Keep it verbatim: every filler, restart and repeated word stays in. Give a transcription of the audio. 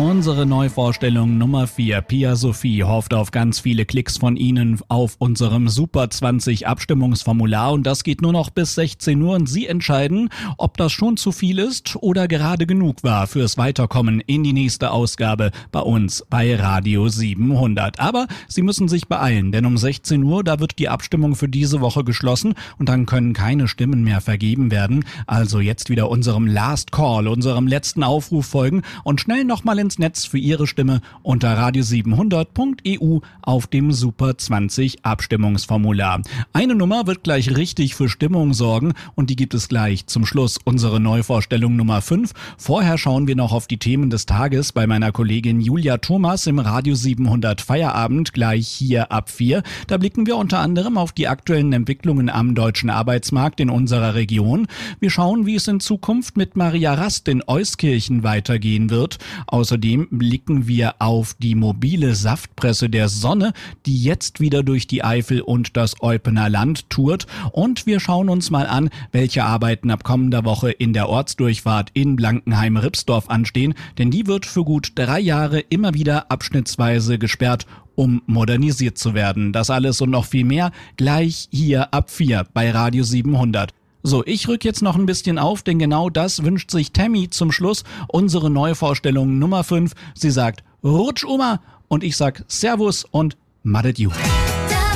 Unsere Neuvorstellung Nummer vier, Pia Sophie, hofft auf ganz viele Klicks von Ihnen auf unserem Super zwanzig Abstimmungsformular und das geht nur noch bis sechzehn Uhr und Sie entscheiden, ob das schon zu viel ist oder gerade genug war fürs Weiterkommen in die nächste Ausgabe bei uns bei Radio siebenhundert. Aber Sie müssen sich beeilen, denn um sechzehn Uhr, da wird die Abstimmung für diese Woche geschlossen und dann können keine Stimmen mehr vergeben werden. Also jetzt wieder unserem Last Call, unserem letzten Aufruf folgen und schnell nochmal ins Netz für Ihre Stimme unter radio siebenhundert punkt e u auf dem Super zwanzig Abstimmungsformular. Eine Nummer wird gleich richtig für Stimmung sorgen und die gibt es gleich zum Schluss. Unsere Neuvorstellung Nummer fünf. Vorher schauen wir noch auf die Themen des Tages bei meiner Kollegin Julia Thomas im Radio siebenhundert Feierabend gleich hier ab vier. Da blicken wir unter anderem auf die aktuellen Entwicklungen am deutschen Arbeitsmarkt in unserer Region. Wir schauen, wie es in Zukunft mit Maria Rast in Euskirchen weitergehen wird. Außerdem blicken wir auf die mobile Saftpresse der Sonne, die jetzt wieder durch die Eifel und das Eupener Land tourt. Und wir schauen uns mal an, welche Arbeiten ab kommender Woche in der Ortsdurchfahrt in Blankenheim-Ripsdorf anstehen, denn die wird für gut drei Jahre immer wieder abschnittsweise gesperrt, um modernisiert zu werden. Das alles und noch viel mehr gleich hier ab vier bei Radio siebenhundert. So, ich rück jetzt noch ein bisschen auf, denn genau das wünscht sich Tammy zum Schluss. Unsere Neuvorstellung Nummer fünf. Sie sagt Rutsch Oma und ich sag Servus und Madet Ju.